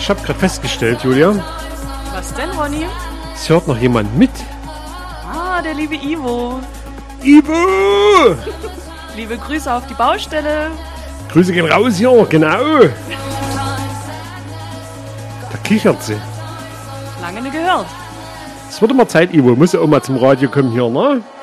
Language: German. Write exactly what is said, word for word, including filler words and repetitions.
ich habe gerade festgestellt, Julia. Was denn, Ronny? Es hört noch jemand mit. Ah, der liebe Ivo. Ivo! Liebe Grüße auf die Baustelle. Grüße gehen raus hier, genau. Da kichert sie. Lange nicht gehört. Es wird immer Zeit, Ivo. Muss ja auch mal zum Radio kommen hier, ne?